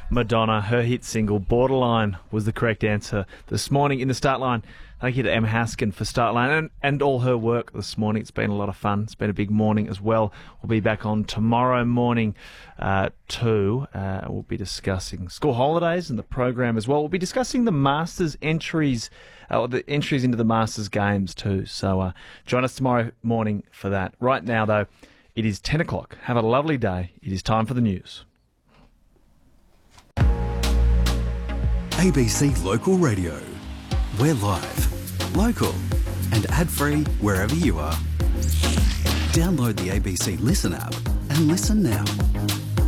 Madonna. Her hit single, Borderline, was the correct answer this morning in the start line. Thank you to Emma Haskin for start line and all her work this morning. It's been a lot of fun. It's been a big morning as well. We'll be back on tomorrow morning too. We'll be discussing school holidays and the program as well. We'll be discussing the Masters entries, the entries into the Masters games too. So join us tomorrow morning for that. Right now, though, it is 10 o'clock. Have a lovely day. It is time for the news. ABC Local Radio. We're live, local, and ad-free wherever you are. Download the ABC Listen app and listen now.